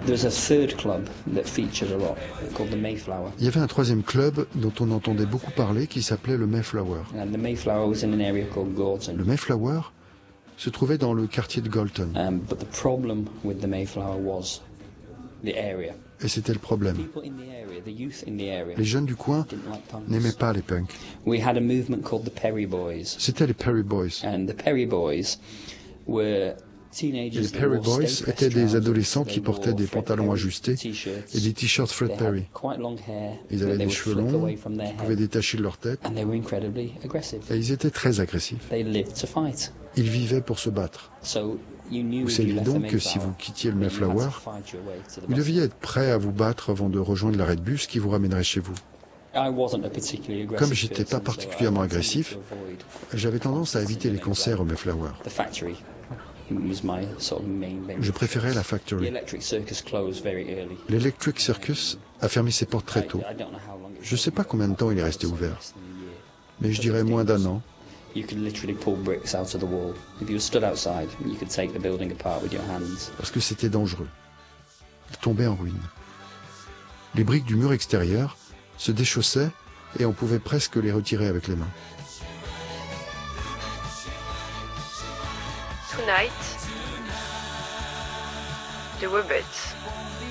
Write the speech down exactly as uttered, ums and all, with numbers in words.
There's a third club that featured a lot, called the Mayflower. Il y avait un troisième club dont on entendait beaucoup parler qui s'appelait le Mayflower. And the Mayflower was in an area called Gorton. Le Mayflower se trouvait dans le quartier de Galton. Um, but the problem with the Mayflower was the area. Et c'était le problème. People in the area, the youth in the area, Les jeunes du coin didn't like punks. n'aimaient pas les punks. We had a movement called the Perry Boys. C'était les Perry Boys. And the Perry Boys were teenagers. Et les that Perry wore Boys stay-pressed étaient des trousers. adolescents They qui portaient wore des Fred pantalons Perry ajustés t-shirts. et des t-shirts Fred They Perry. had quite long hair Ils that avaient they des would cheveux flick longs away from their qui pouvaient head. détacher de leur tête. And they were incredibly aggressive. Et ils étaient très agressifs. They lived to fight. Ils vivaient pour se battre. So you knew Vous if you saviez left the donc que si Mayflower, vous quittiez le that you had to Mayflower, fight your way to the vous bus. deviez être prêt à vous battre avant de rejoindre l'arrêt de bus qui vous ramènerait chez vous. I wasn't a particularly aggressive Comme j'étais pas person, so I particulièrement tended to agressif, avoid j'avais tendance à éviter les concerts au Mayflower. the factory. Was my sort of main venue. Je préférais la The Factory. Electric Circus closed very early. L'Electric Circus a fermé ses portes très tôt. I, I don't know how long it Je ne sais pas combien de temps il est resté ouvert, less than a year. mais je dirais moins d'un an. You could literally pull bricks out of the wall. If you were stood outside, you could take the building apart with your hands. Parce que c'était dangereux. Il tombait en ruine. Les briques du mur extérieur se déchaussaient et on pouvait presque les retirer avec les mains. Tonight, the Wobbits.